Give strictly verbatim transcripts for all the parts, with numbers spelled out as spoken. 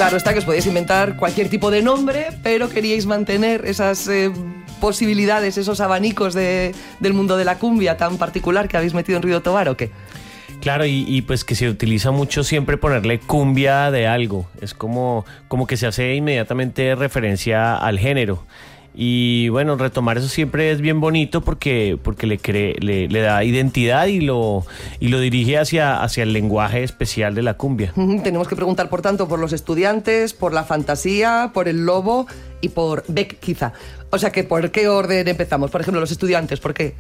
Claro está que os podéis inventar cualquier tipo de nombre, pero queríais mantener esas eh, posibilidades, esos abanicos de, del mundo de la cumbia tan particular que habéis metido en Río Tobar, ¿o qué? Claro, y, y pues que se utiliza mucho siempre ponerle cumbia de algo. Es como, como que se hace inmediatamente referencia al género. Y bueno, retomar eso siempre es bien bonito porque, porque le, cree, le, le da identidad y lo, y lo dirige hacia, hacia el lenguaje especial de la cumbia. Tenemos que preguntar, por tanto, por los estudiantes, por la fantasía, por el lobo y por Beck, quizá. O sea, que ¿por qué orden empezamos? Por ejemplo, los estudiantes, ¿por qué?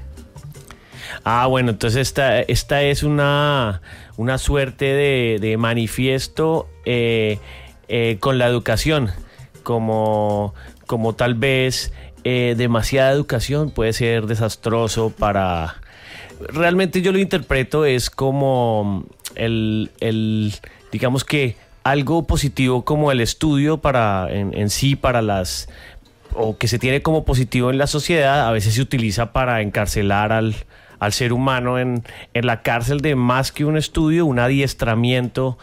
Ah, bueno, entonces esta, esta es una, una suerte de, de manifiesto eh, eh, con la educación, como... como tal vez eh, demasiada educación puede ser desastroso para... Realmente yo lo interpreto es como el, el digamos que algo positivo como el estudio para en, en sí para las... o que se tiene como positivo en la sociedad, a veces se utiliza para encarcelar al, al ser humano en, en la cárcel de más que un estudio, un adiestramiento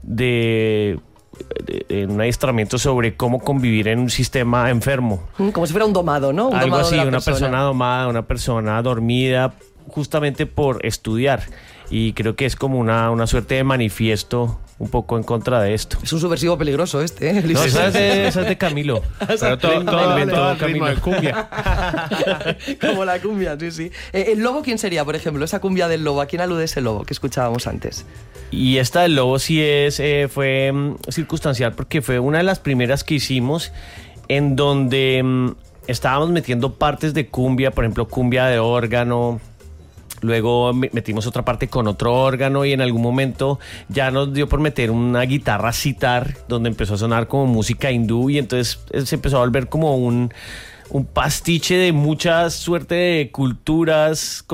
de... en un adiestramiento sobre cómo convivir en un sistema enfermo. Como si fuera un domado, ¿no? Un Algo domado así, una persona. persona domada, una persona dormida, justamente por estudiar. Y creo que es como una, una suerte de manifiesto un poco en contra de esto. Es un subversivo peligroso este, ¿eh? No, esa es de, esa es de Camilo. Pero todo, todo, todo, todo el ritmo de cumbia. Como la cumbia, sí, sí. Eh, ¿El lobo quién sería, por ejemplo? Esa cumbia del lobo, ¿a quién alude ese lobo que escuchábamos antes? Y esta del lobo sí es, eh, fue mm, circunstancial porque fue una de las primeras que hicimos en donde mm, estábamos metiendo partes de cumbia, por ejemplo, cumbia de órgano. Luego metimos otra parte con otro órgano y en algún momento ya nos dio por meter una guitarra sitar donde empezó a sonar como música hindú y entonces se empezó a volver como un, un pastiche de mucha suerte de culturas